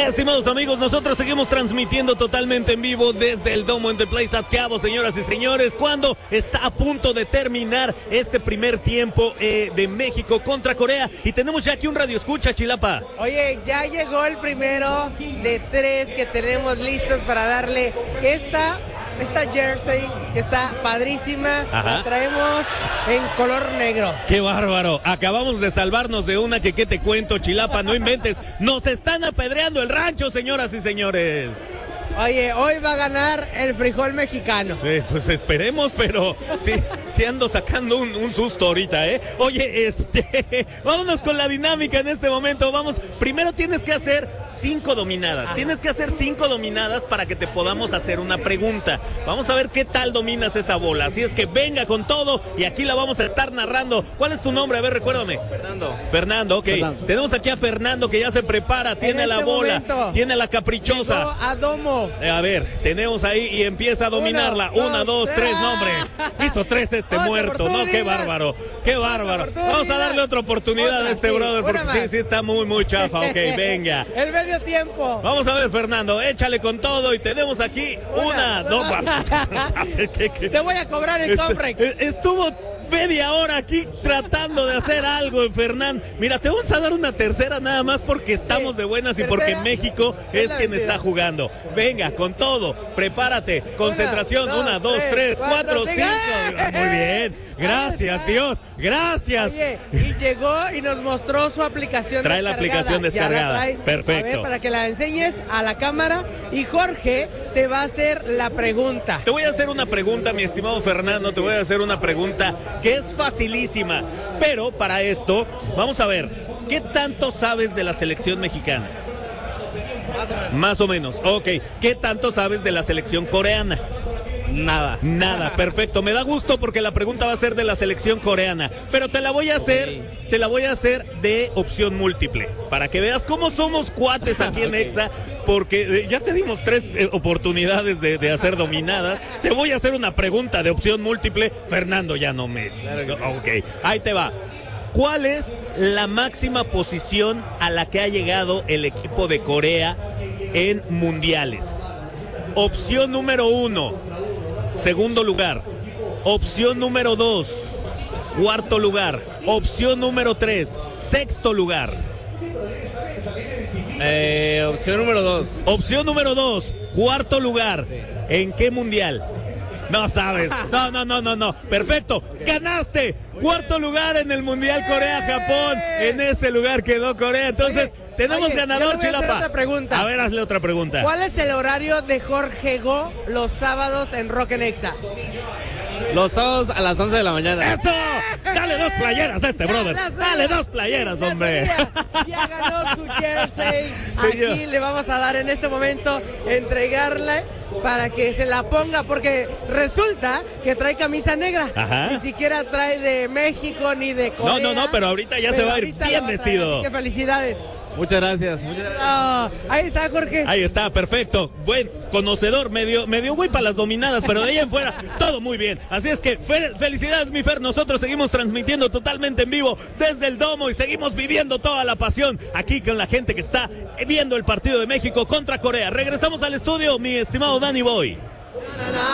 Estimados amigos, nosotros seguimos transmitiendo totalmente en vivo desde el Domo en The Place at Cabo, señoras y señores, cuando está a punto de terminar este primer tiempo de México contra Corea. Y tenemos ya aquí un radio escucha, Chilapa. Oye, ya llegó el primero de 3 que tenemos listos para darle esta jersey que está padrísima. Ajá. La traemos en color negro. ¡Qué bárbaro! Acabamos de salvarnos de una que, ¿qué te cuento, Chilapa? No inventes. Nos están apedreando el rancho, señoras y señores. Oye, hoy va a ganar el frijol mexicano. Pues esperemos, pero sí ando sacando un susto ahorita, ¿eh? Oye, vámonos con la dinámica en este momento. Vamos, primero tienes que hacer 5 dominadas. Ajá. Tienes que hacer 5 dominadas para que te podamos hacer una pregunta. Vamos a ver qué tal dominas esa bola. Así es que venga con todo y aquí la vamos a estar narrando. ¿Cuál es tu nombre? A ver, recuérdame. Fernando, ok. Fernando. Tenemos aquí a Fernando que ya se prepara, tiene la bola, tiene la caprichosa. Llegó a Domo. A ver, tenemos ahí y empieza a dominarla. 1, 2, 3, no, hombre. Hizo 3 muerto, ¿no? Qué bárbaro, qué bárbaro. Vamos a darle otra oportunidad a este brother porque sí está muy chafa. Ok, venga. El medio tiempo. Vamos a ver, Fernando, échale con todo y tenemos aquí una dos. Te voy a cobrar el Comrex. Estuvo media hora aquí tratando de hacer algo, Fernando. Mira, te vamos a dar una tercera nada más porque estamos de buenas y porque México es quien está jugando. Venga, con todo, prepárate, concentración, 1, 2, 3, 4, 5. Muy bien, gracias, Dios, gracias. Oye, y llegó y nos mostró su aplicación. Trae la aplicación descargada. Perfecto. A ver, para que la enseñes a la cámara y Jorge te va a hacer la pregunta. Te voy a hacer una pregunta, mi estimado Fernando, te voy a hacer una pregunta que es facilísima, pero para esto, vamos a ver, ¿qué tanto sabes de la selección mexicana? Más o menos, ok. ¿Qué tanto sabes de la selección coreana? Nada, perfecto. Me da gusto porque la pregunta va a ser de la selección coreana, pero te la voy a hacer de opción múltiple, para que veas cómo somos cuates aquí en Exa, porque ya te dimos 3 oportunidades de hacer dominadas. Te voy a hacer una pregunta de opción múltiple. Fernando ya no me... Ok, ahí te va. ¿Cuál es la máxima posición a la que ha llegado el equipo de Corea en mundiales? Opción número 1, segundo lugar. Opción número 2, cuarto lugar. Opción número 3, sexto lugar. Opción número 2. Opción número 2, cuarto lugar. Sí. ¿En qué mundial? No sabes. No. Perfecto. Ganaste. Cuarto lugar en el Mundial Corea-Japón. En ese lugar quedó Corea. Entonces, tenemos ganador, Chilapa. A ver, hazle otra pregunta. ¿Cuál es el horario de Jorge Go los sábados en Rock en Exa? Los sábados a las 11 de la mañana. ¡Eso! Dale 2 playeras a este brother. Dale 2 playeras, hombre. Ya ganó su jersey. Aquí le vamos a dar en este momento, entregarle para que se la ponga, porque resulta que trae camisa negra. Ajá. Ni siquiera trae de México ni de Corea. No, pero ahorita ya se va a ir bien vestido. ¡Qué felicidades! Muchas gracias. Ahí está, Jorge. Ahí está, perfecto. Buen conocedor, medio güey para las dominadas, pero de ahí en fuera, todo muy bien. Así es que felicidades, mi Fer. Nosotros seguimos transmitiendo totalmente en vivo desde el Domo y seguimos viviendo toda la pasión aquí con la gente que está viendo el partido de México contra Corea. Regresamos al estudio, mi estimado Danny Boy.